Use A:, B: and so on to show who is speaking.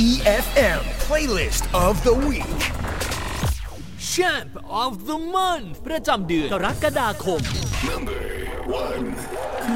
A: EFM Playlist of the Week
B: Champ of the Month ประจำเดือนกรกฎาคม
C: Number 1